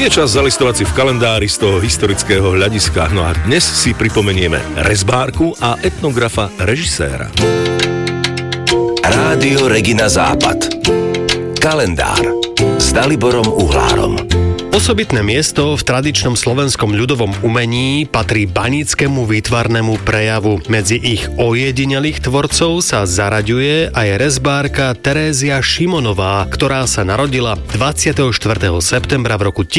Je čas zalistovať si v kalendári z toho historického hľadiska. No a dnes si pripomenieme rezbárku a etnografa režiséra. Rádio Regina Západ. Kalendár s Daliborom Uhlárom. Osobitné miesto v tradičnom slovenskom ľudovom umení patrí baníckému výtvarnému prejavu. Medzi ich ojedinelých tvorcov sa zaraďuje aj rezbárka Terézia Šimonová, ktorá sa narodila 24. septembra v roku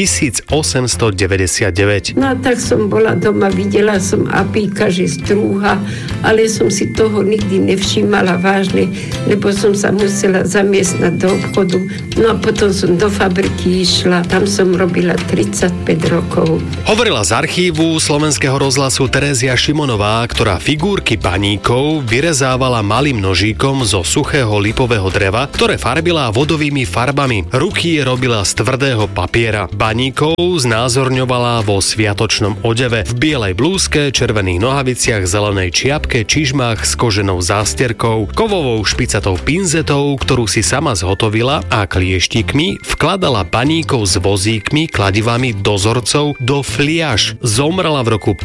1899. No tak som bola doma, videla som apíka, že strúha, ale som si toho nikdy nevšímala vážne, lebo som sa musela zamiestnať do obchodu. No a potom som do fabriky išla, tam som robila 35 rokov. Hovorila z archívu Slovenského rozhlasu Terézia Šimonová, ktorá figurky baníkov vyrezávala malým nožíkom zo suchého lipového dreva, ktoré farbila vodovými farbami. Ruky robila z tvrdého papiera. Baníkov znázorňovala vo sviatočnom odeve, v bielej blúzke, červených nohaviciach, zelenej čiapke, čižmách s koženou zástierkou, kovovou špicatou pinzetou, ktorú si sama zhotovila, a klieštikmi vkladala baníkov s vozíkmi, kladivami, dozorcov do fliaš. Zomrela v roku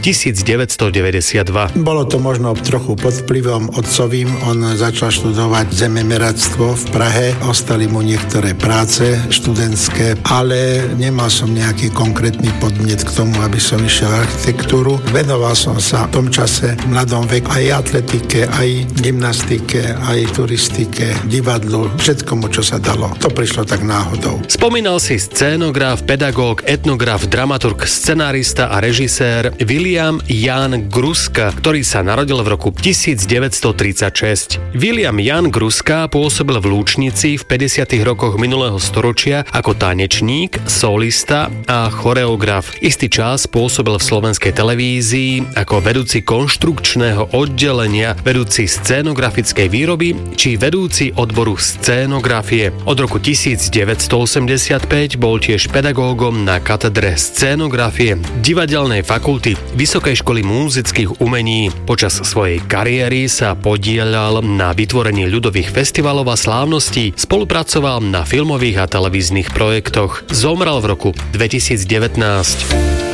1992. Bolo to možno trochu pod vplyvom otcovým. On začal študovať zememeradstvo v Prahe. Ostali mu niektoré práce študentské, ale nemal som nejaký konkrétny podnet k tomu, aby som išiel architektúru. Venoval som sa v tom čase v mladom veku aj atletike, aj gymnastike, aj turistike, divadlu, všetkomu, čo sa dalo. To prišlo tak náhodou. Spomínal si scénograf, pedagóg, etnograf, dramaturg, scenárista a režisér William Jan Gruska, ktorý sa narodil v roku 1936. William Jan Gruska pôsobil v Lúčnici v 50. rokoch minulého storočia ako tanečník, solista a choreograf. Istý čas pôsobil v slovenskej televízii ako vedúci konštrukčného oddelenia, vedúci scénografickej výroby či vedúci odboru scénografie. Od roku 1985 bol tiež pedagógom na katedre scénografie Divadelnej fakulty Vysokej školy múzických umení. Počas svojej kariéry sa podieľal na vytvorení ľudových festivalov a slávností, spolupracoval na filmových a televíznych projektoch. Zomrel v roku 2019.